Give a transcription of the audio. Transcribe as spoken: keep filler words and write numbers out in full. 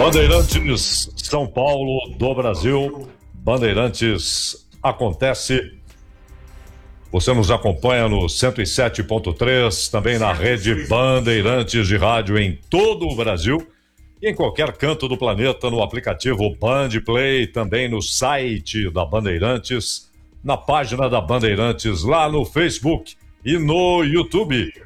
Bandeirantes, São Paulo do Brasil. Bandeirantes acontece. Você nos acompanha no cento e sete ponto três, também na rede Bandeirantes de rádio em todo o Brasil e em qualquer canto do planeta, no aplicativo Band Play, também no site da Bandeirantes, na página da Bandeirantes, lá no Facebook e no YouTube.